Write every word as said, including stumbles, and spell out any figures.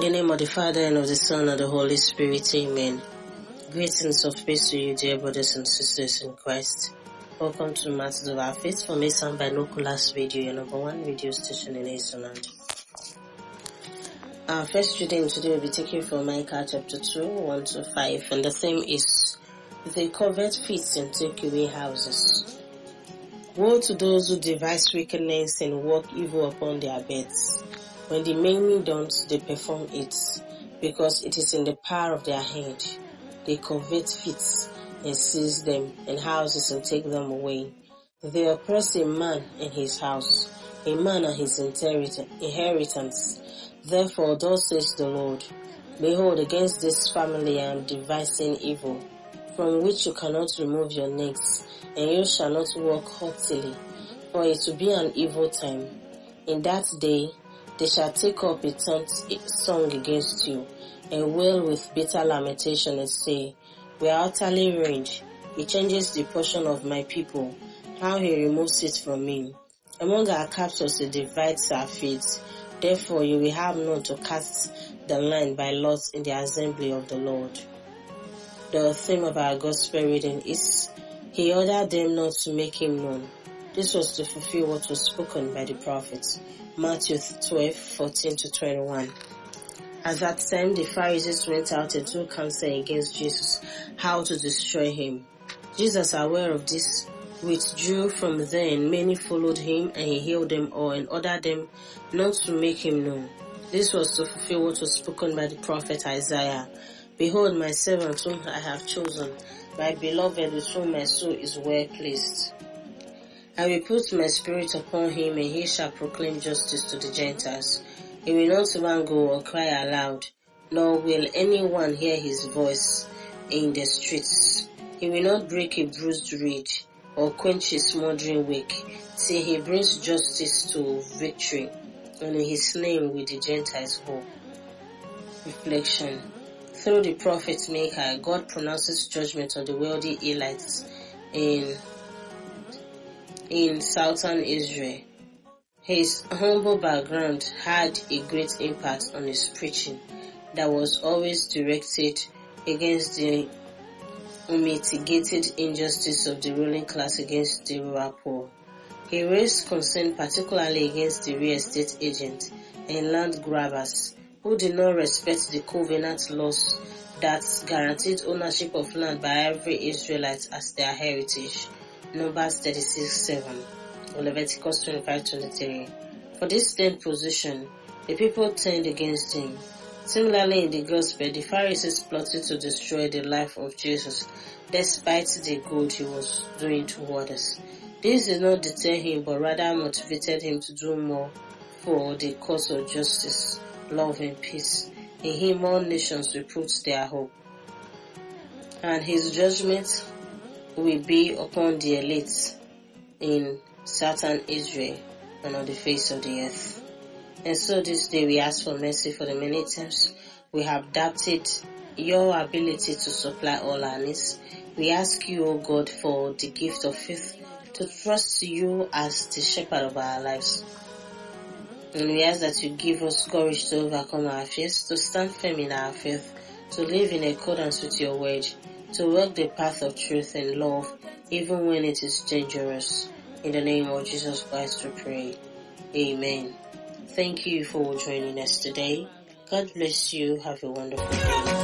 In the name of the Father, and of the Son, and of the Holy Spirit, amen. Greetings of peace to you, dear brothers and sisters in Christ. Welcome to Matters of Our Faith for Mason Binoculars Radio, your number one radio station in Aisland. Our first reading today will be taken from Micah chapter two, one to five, and the theme is, They covet feasts and take away houses. Woe to those who devise wickedness and work evil upon their beds. When the maiming dawns, they perform it, because it is in the power of their hand. They covet feasts and seize them, and houses and take them away. They oppress a man and his house, a man and his inheritance. Therefore, thus says the Lord, Behold, against this family I am devising evil, from which you cannot remove your necks, and you shall not walk haughtily, for it will be an evil time. In that day they shall take up a song against you, and wail with bitter lamentation, and say, We are utterly ruined. He changes the portion of my people, how he removes it from me. Among our captors he divides our feet. Therefore you will have none to cast the line by lot in the assembly of the Lord. The theme of our gospel reading is, He ordered them not to make him known. This was to fulfill what was spoken by the prophets. Matthew twelve, fourteen to twenty-one. At that time, the Pharisees went out and took counsel against Jesus, how to destroy him. Jesus, aware of this, withdrew from there, and many followed him, and he healed them all, and ordered them not to make him known. This was to fulfill what was spoken by the prophet Isaiah. Behold, my servant whom I have chosen, my beloved with whom my soul is well pleased. I will put my spirit upon him, and he shall proclaim justice to the Gentiles. He will not even go or cry aloud, nor will anyone hear his voice in the streets. He will not break a bruised reed, or quench a smoldering wick, till he brings justice to victory, and in his name will the Gentiles hope. Reflection. Through the prophet Micah, God pronounces judgment on the wealthy Elites in in southern Israel. His humble background had a great impact on his preaching that was always directed against the unmitigated injustice of the ruling class against the rural poor. He raised concern particularly against the real estate agents and land grabbers who did not respect the covenant laws that guaranteed ownership of land by every Israelite as their heritage. Numbers thirty-six seven, Leviticus twenty-five twenty-three. For this stand position, the people turned against him. Similarly, in the gospel, the Pharisees plotted to destroy the life of Jesus, despite the good he was doing to others. This did not deter him, but rather motivated him to do more for the cause of justice, love, and peace. In him all nations will put their hope, and his judgment will be upon the elites in southern Israel and on the face of the earth. And so this day we ask for mercy for the many times we have doubted your ability to supply all our needs. We ask you, O God, for the gift of faith to trust you as the shepherd of our lives. And we ask that you give us courage to overcome our fears, to stand firm in our faith, to live in accordance with your word, to walk the path of truth and love, even when it is dangerous. In the name of Jesus Christ we pray. Amen. Thank you for joining us today. God bless you. Have a wonderful day.